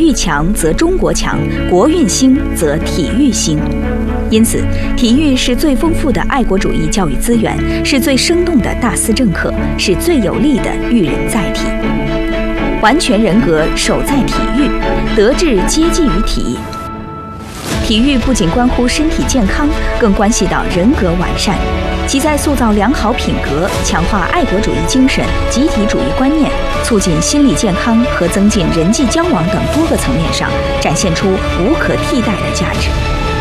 育强则中国强，国运兴则体育兴。因此，体育是最丰富的爱国主义教育资源，是最生动的大思政课，是最有力的育人载体。完全人格守在体育，德智皆基于体。体育不仅关乎身体健康，更关系到人格完善。其在塑造良好品格、强化爱国主义精神、集体主义观念、促进心理健康和增进人际交往等多个层面上，展现出无可替代的价值。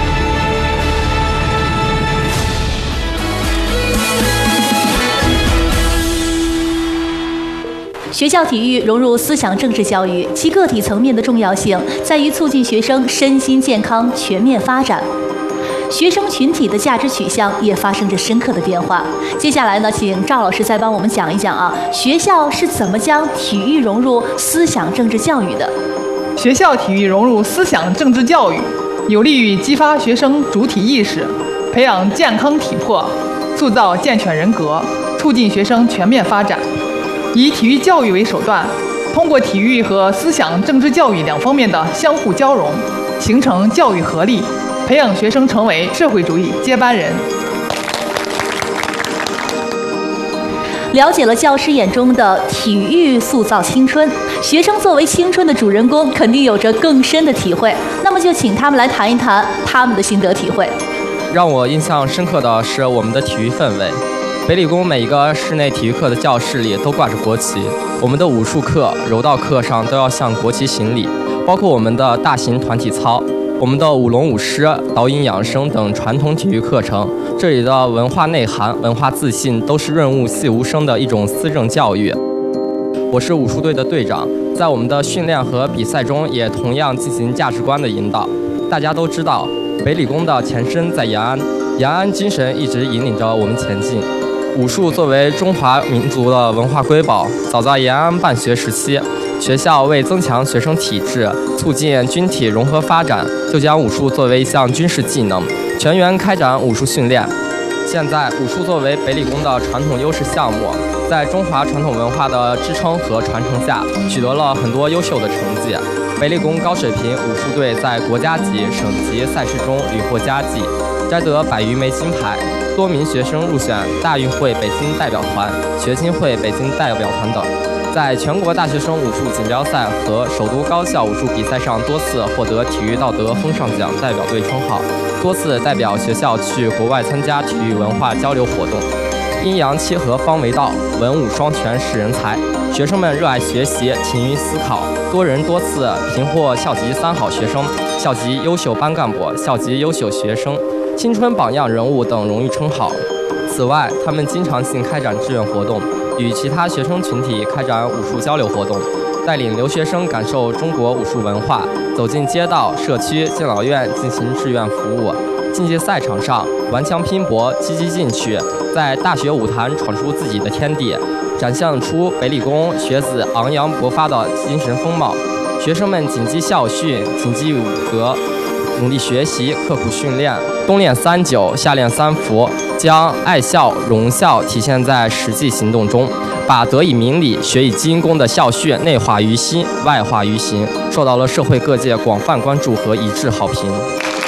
学校体育融入思想政治教育，其个体层面的重要性在于促进学生身心健康全面发展。学生群体的价值取向也发生着深刻的变化。接下来呢，请赵老师再帮我们讲一讲学校是怎么将体育融入思想政治教育的。 学校体育融入思想政治教育，有利于激发学生主体意识，培养健康体魄，塑造健全人格，促进学生全面发展。以体育教育为手段，通过体育和思想政治教育两方面的相互交融，形成教育合力，培养学生成为社会主义接班人。 了解了教师眼中的体育塑造青春，学生作为青春的主人公，肯定有着更深的体会。那么就请他们来谈一谈他们的心得体会。 让我印象深刻的是我们的体育氛围。北理工每一个室内体育课的教室里都挂着国旗，我们的武术课、柔道课上都要向国旗行礼，包括我们的大型团体操、我们的舞龙舞狮、导引养生等传统体育课程。这里的文化内涵、文化自信都是润物细无声的一种思政教育。我是武术队的队长，在我们的训练和比赛中也同样进行价值观的引导。大家都知道，北理工的前身在延安，延安精神一直引领着我们前进。武术作为中华民族的文化瑰宝，早在延安办学时期，学校为增强学生体质，促进军体融合发展，就将武术作为一项军事技能，全员开展武术训练。现在，武术作为北理工的传统优势项目，在中华传统文化的支撑和传承下，取得了很多优秀的成绩。北理工高水平武术队在国家级、省级赛事中屡获佳绩，摘得100余枚金牌，多名学生入选大运会北京代表团、学青会北京代表团等，在全国大学生武术锦标赛和首都高校武术比赛上多次获得体育道德风尚奖代表队称号，多次代表学校去国外参加体育文化交流活动。阴阳切合方为道，文武双全是人才。学生们热爱学习，勤于思考，多人多次评获校级3好学生、校级优秀班干部、校级优秀学生、青春榜样人物等荣誉称号。此外，他们经常性开展志愿活动，与其他学生群体开展武术交流活动，带领留学生感受中国武术文化，走进街道、社区、敬老院进行志愿服务。竞技赛场上顽强拼搏、积极进取，在大学舞坛闯出自己的天地，展现出北理工学子昂扬勃发的精神风貌。学生们谨记校训，谨记武德，努力学习，刻苦训练，冬练3久，夏练3伏，将爱校、荣校体现在实际行动中，把德以明理、学以精工的校训内化于心、外化于行，受到了社会各界广泛关注和一致好评。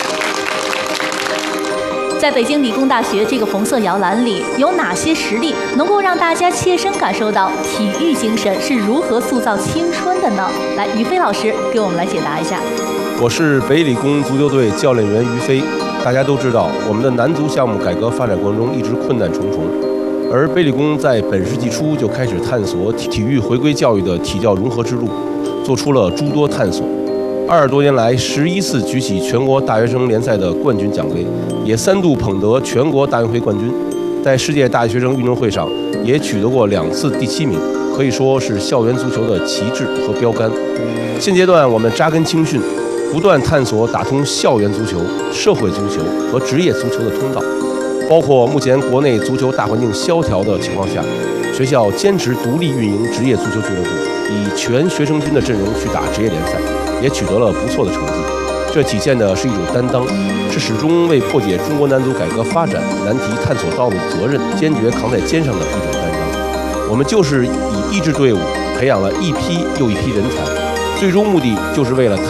在北京理工大学这个红色摇篮里，有哪些实例能够让大家切身感受到体育精神是如何塑造青春的呢？来，于飞老师给我们来解答一下。 我是北理工足球队教练员于飞。大家都知道，我们的男足项目改革发展过程中一直困难重重，而北理工在本世纪初就开始探索体育回归教育的体教融合之路，做出了诸多探索。20多年来，11次举起全国大学生联赛的冠军奖杯，也3度捧得全国大运会冠军，在世界大学生运动会上也取得过2次第7名，可以说是校园足球的旗帜和标杆。现阶段，我们扎根青训，不断探索打通校园足球、社会足球和职业足球的通道，包括目前国内足球大环境萧条的情况下，学校坚持独立运营职业足球俱乐部，以全学生军的阵容去打职业联赛，也取得了不错的成绩。这体现的是一种担当，是始终为破解中国男足改革发展难题探索道路责任坚决扛在肩上的一种担当。我们就是以一支队伍培养了一批又一批人才，最终目的就是为了